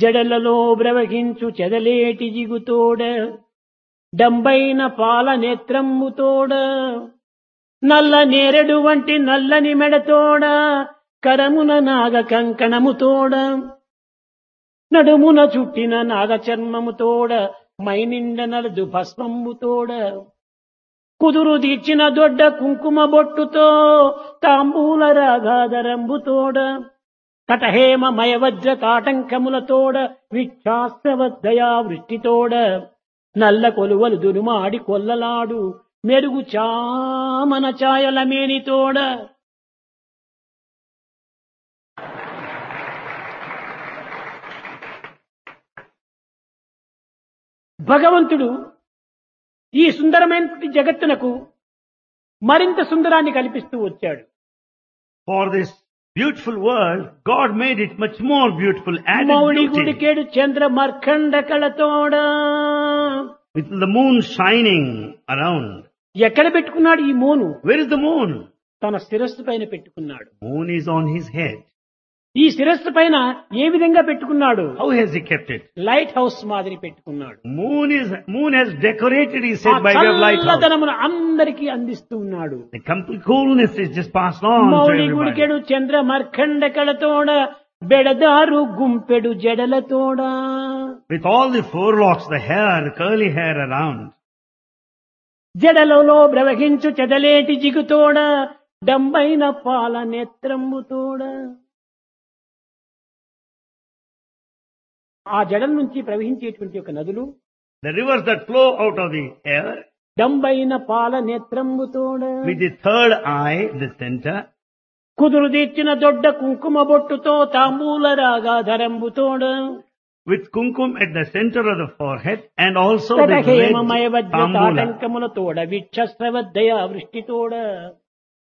జడలలో బ్రవహించు చెదలేటి జిగుతోడ డంబైన పాల నేత్రమ్ముతోడ నల్ల నేరెడు వంటి నల్లని మెడతోడ కరమున నాగ కంకణముతోడ నడుమున చుట్టిన నాగ చర్మముతోడ మైనిండ నలదు భస్మముతోడ కుదురు తీర్చిన దొడ్డ కుంకుమ బొట్టుతో తాంబూల రాగాధరంబుతోడ కటహేమ మయవజ్ర కాటంకములతోడ విచ్ఛాస్త్రవద్దయా వృష్టితోడ నల్ల కొలువలు దురుమాడి కొల్లలాడు మెరుగు చామన ఛాయల మేనితోడ భగవంతుడు ఈ సుందరమైన జగత్తునకు మరింత సుందరాన్ని కల్పిస్తూ వచ్చాడు. For this beautiful world, God made it much more beautiful, added Mouli beauty. గుడికేడు Chandra మర్కండ కళతోడ With the moon shining around. ఎక్కడ పెట్టుకున్నాడు ఈ మూను? Where is the moon? తన శిరస్సు పైన పెట్టుకున్నాడు. Moon is on his head. ఈ శిరస్సు పైన ఏ విధంగా పెట్టుకున్నాడు? How has he kept it? Light house మాదిరి పెట్టుకున్నాడు. Moon has decorated, he said, by way of lighthouse. చల్లదనమును అందరికీ అందిస్తూ ఉన్నాడు. The complete coolness is just passed on to Mouli everybody. గుడికెడు Chandra మర్కండ కళతోడ బెడదారు గుంపెడు జడలతోడ With all the forelocks, the hair, the curly hair around. జడలలో బ్రవహించు చెదలేటి జిగుతోడ డంబైన పాల నేత్రమ్ముతోడ ఆ జడల నుంచి ప్రవహించేటువంటి ఒక నదులు The rivers that flow out of the air, డంబైన పాల నేత్రమ్ముతోడ with the third eye, the center, కుదురు తీర్చిన దొడ్డ కుంకుమ బొట్టుతో తాంబూల రాగాధరంబుతోడ with kumkum at the center of the forehead, and also the కటహేమమయ red Vajra tambula. తాటంకములతోడ విక్షస్రవద్దయ వృష్టితోడ